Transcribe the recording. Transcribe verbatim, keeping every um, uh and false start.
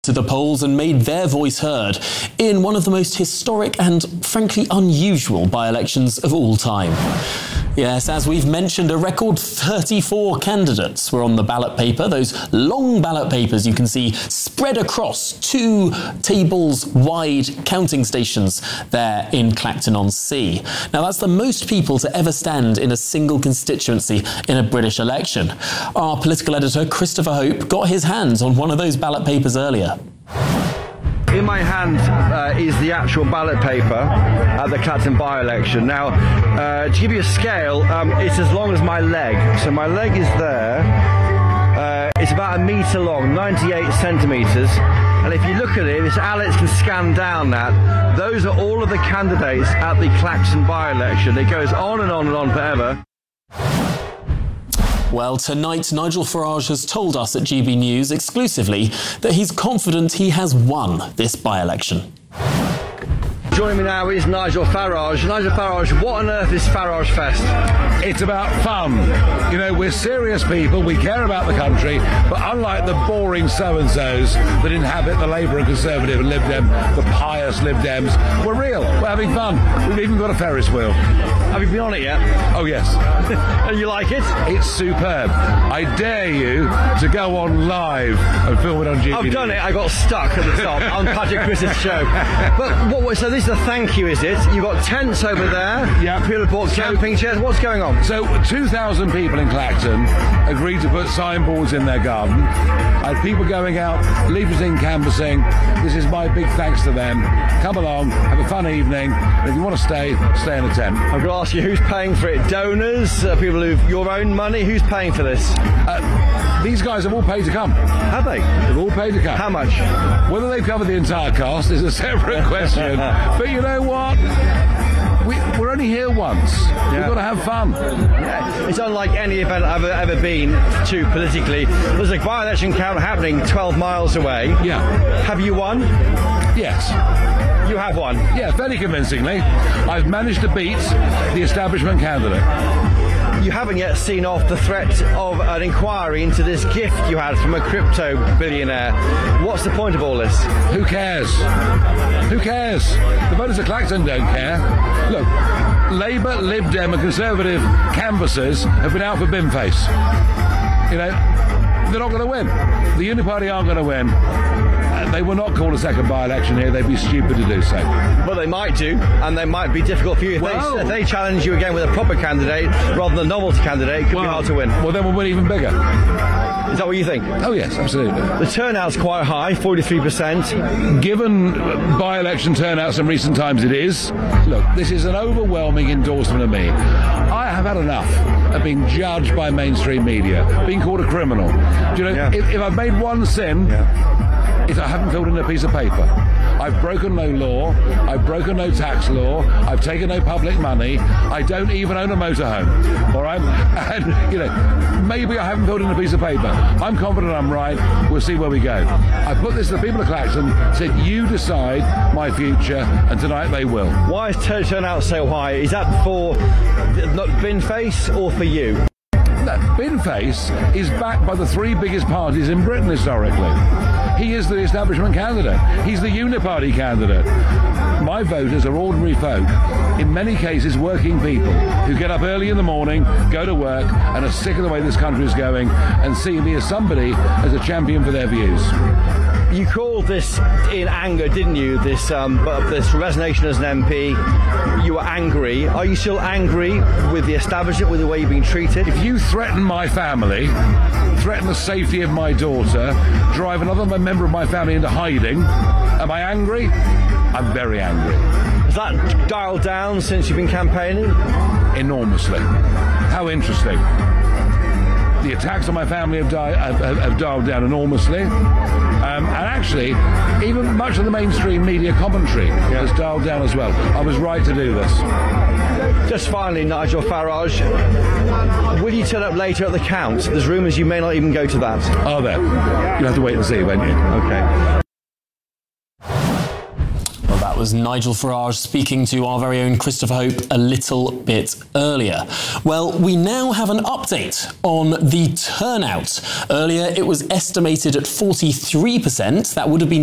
to the polls and made their voice heard in one of the most historic and, frankly, unusual by-elections of all time. Yes, as we've mentioned, a record thirty-four candidates were on the ballot paper, those long ballot papers you can see spread across two tables wide counting stations there in Clacton-on-Sea. Now, that's the most people to ever stand in a single constituency in a British election. Our political editor, Christopher Hope, got his hands on one of those ballot papers earlier. In my hand uh, is the actual ballot paper at the Clacton by-election. Now, uh, to give you a scale, um, it's as long as my leg. So my leg is there. Uh, it's about a metre long, ninety-eight centimetres. And if you look at it, if Alex can scan down that, those are all of the candidates at the Clacton by-election. It goes on and on and on forever. Well, tonight, Nigel Farage has told us at G B News exclusively that he's confident he has won this by-election. Joining me now is Nigel Farage. Nigel Farage, what on earth is Farage Fest? It's about fun. You know, we're serious people, we care about the country, but unlike the boring so-and-sos that inhabit the Labour and Conservative and Lib Dem, the pious Lib Dems, we're real, we're having fun. We've even got a Ferris wheel. Have you been on it yet? Oh, yes. And you like it? It's superb. I dare you to go on live and film it on G B. I've done it, I got stuck at the top on Patrick Chris's show. But what, so this is a thank you, is it? You've got tents over there. Yeah. People have bought camping chairs. What's going on? So two thousand people in Clacton agreed to put signboards in their garden. I had people going out, leafleting, canvassing. This is my big thanks to them. Come along, have a fun evening. And if you want to stay, stay in a tent. I'm going to ask you, who's paying for it? Donors? Uh, people who've your own money? Who's paying for this? Uh, these guys have all paid to come. Have they? They've all paid to come. How much? Whether they've covered the entire cost is a separate question. But you know what? We, we're only here once. Yeah. We've got to have fun. Yeah. It's unlike any event I've ever, ever been to politically. There's a by-election count happening twelve miles away. Yeah. Have you won? Yes. You have won? Yeah, fairly convincingly. I've managed to beat the establishment candidate. You haven't yet seen off the threat of an inquiry into this gift you had from a crypto billionaire. What's the point of all this? Who cares? Who cares? The voters of Clacton don't care. Look, Labour, Lib Dem and Conservative canvassers have been out for bin face. You know, they're not going to win. The Uniparty aren't going to win. They will not call a second by-election here. They'd be stupid to do so. Well, they might do, and they might be difficult for you. If, well, they, if they challenge you again with a proper candidate rather than a novelty candidate, it could well, be hard to win. Well, then we'll win even bigger. Is that what you think? Oh, yes, absolutely. The turnout's quite high, forty-three percent. Given by-election turnouts in recent times, it is. Look, this is an overwhelming endorsement of me. I have had enough of being judged by mainstream media, being called a criminal. Do you know, yeah. if, if I've made one sin... Yeah. If I haven't filled in a piece of paper. I've broken no law, I've broken no tax law, I've taken no public money, I don't even own a motorhome, all right? And, you know, maybe I haven't filled in a piece of paper. I'm confident I'm right, we'll see where we go. I put this to the people of Clacton, said, you decide my future, and tonight they will. Why is turnout so high? Is that for bin face or for you? That bin face is backed by the three biggest parties in Britain historically. He is the establishment candidate. He's the Uniparty candidate. My voters are ordinary folk, in many cases working people, who get up early in the morning, go to work, and are sick of the way this country is going, and see me as somebody as a champion for their views. You called this in anger, didn't you? This um, this resignation as an M P. You were angry. Are you still angry with the establishment, with the way you've been treated? If you threaten my family, threaten the safety of my daughter, drive another member of my family into hiding, am I angry? I'm very angry. Has that dialed down since you've been campaigning? Enormously. How interesting. The attacks on my family have, di- have, have, have dialed down enormously. Um, and actually, even much of the mainstream media commentary yeah. has dialed down as well. I was right to do this. Just finally, Nigel Farage, will you turn up later at the count? There's rumours you may not even go to that. Are there? You'll have to wait and see, won't you? Okay. That was Nigel Farage speaking to our very own Christopher Hope a little bit earlier. Well, we now have an update on the turnout. Earlier, it was estimated at forty-three percent. That would have been